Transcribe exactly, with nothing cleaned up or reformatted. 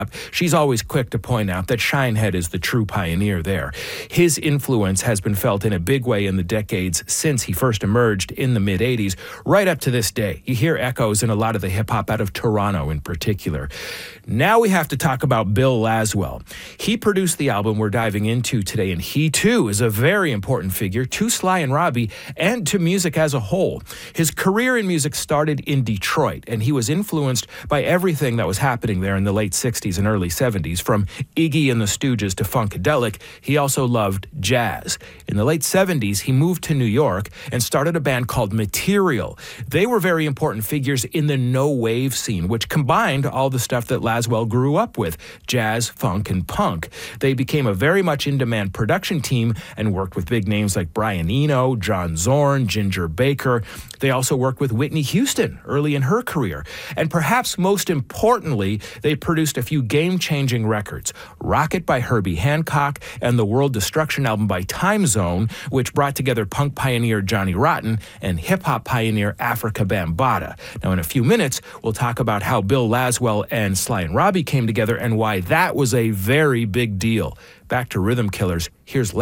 she's always quick to point out that Shinehead is the true pioneer there. His influence has been felt in a big way in the decades since he first emerged in the mid-eighties, right up to this day. You hear echoes in a lot of the hip-hop out of Toronto in particular. Now we have to talk about Bill Laswell. He produced the album we're diving into today, and he too is a very important figure to Sly and Robbie and to music as a whole. His career in music started in Detroit, and he was influenced by everything that was happening there in the late sixties and early seventies, from Iggy and the Stooges to Funkadelic. He also loved jazz. In the late seventies, he moved to New York and started a band called Material. They were very important figures in the no-wave scene, which combined all the stuff that Laswell grew up with, jazz, funk, and punk. They became a very much in-demand production team and worked with big names like Brian Eno, John Zorn, Ginger Baker. They also worked with Whitney Houston early in her career. And perhaps most importantly, they produced a few game-changing records, Rocket by Herbie Hancock and the World Destruction album by Time Zone, which brought together punk pioneer Johnny Rotten and hip-hop pioneer Afrika Bambaataa. Now, in a few minutes, we'll talk about how Bill Laswell and Sly and Robbie came together and why that was a very big deal. Back to Rhythm Killers, here's Les.